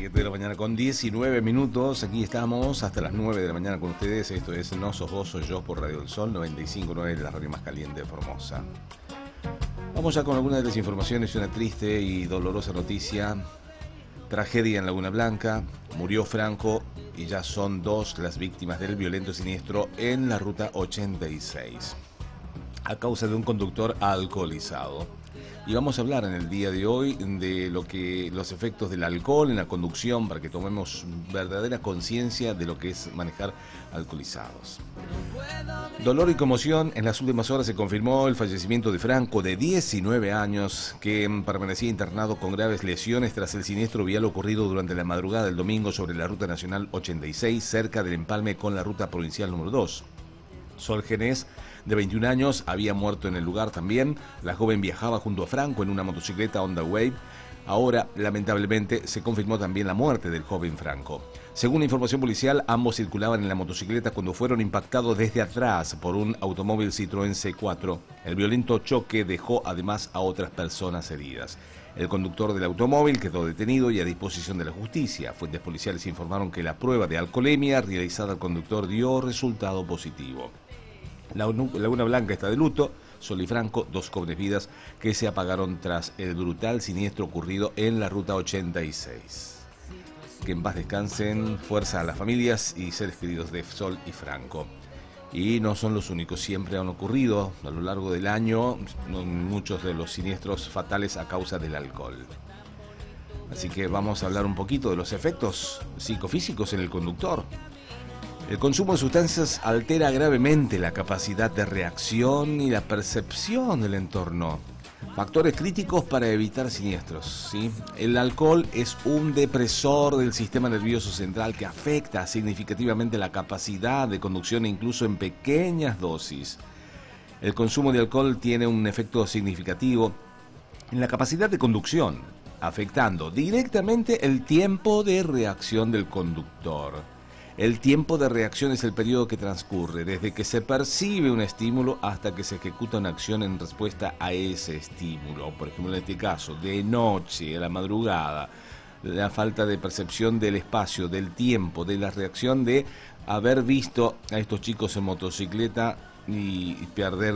7 de la mañana con 19 minutos. Aquí estamos hasta las 9 de la mañana con ustedes. Esto es No Sos Vos, Soy Yo por Radio del Sol 95.9, la radio más caliente de Formosa. Vamos ya con algunas de las informaciones. Una triste y dolorosa noticia. Tragedia en Laguna Blanca. Murió Franco y ya son 2 las víctimas del violento siniestro en la ruta 86 a causa de un conductor alcoholizado. Y vamos a hablar en el día de hoy de los efectos del alcohol en la conducción para que tomemos verdadera conciencia de lo que es manejar alcoholizados. Dolor y conmoción. En las últimas horas se confirmó el fallecimiento de Franco, de 19 años, que permanecía internado con graves lesiones tras el siniestro vial ocurrido durante la madrugada del domingo sobre la ruta nacional 86, cerca del empalme con la ruta provincial número 2. Sol Genés, de 21 años, había muerto en el lugar también. La joven viajaba junto a Franco en una motocicleta Honda Wave. Ahora, lamentablemente, se confirmó también la muerte del joven Franco. Según la información policial, ambos circulaban en la motocicleta cuando fueron impactados desde atrás por un automóvil Citroën C4. El violento choque dejó además a otras personas heridas. El conductor del automóvil quedó detenido y a disposición de la justicia. Fuentes policiales informaron que la prueba de alcoholemia realizada al conductor dio resultado positivo. Laguna Blanca está de luto. Sol y Franco, 2 jóvenes vidas que se apagaron tras el brutal siniestro ocurrido en la ruta 86. Que en paz descansen, fuerza a las familias y seres queridos de Sol y Franco. Y no son los únicos, siempre han ocurrido a lo largo del año muchos de los siniestros fatales a causa del alcohol. Así que vamos a hablar un poquito de los efectos psicofísicos en el conductor. El consumo de sustancias altera gravemente la capacidad de reacción y la percepción del entorno. Factores críticos para evitar siniestros, ¿sí? El alcohol es un depresor del sistema nervioso central que afecta significativamente la capacidad de conducción incluso en pequeñas dosis. El consumo de alcohol tiene un efecto significativo en la capacidad de conducción, afectando directamente el tiempo de reacción del conductor. El tiempo de reacción es el periodo que transcurre desde que se percibe un estímulo hasta que se ejecuta una acción en respuesta a ese estímulo. Por ejemplo, en este caso, de noche, a la madrugada, la falta de percepción del espacio, del tiempo, de la reacción de haber visto a estos chicos en motocicleta y perder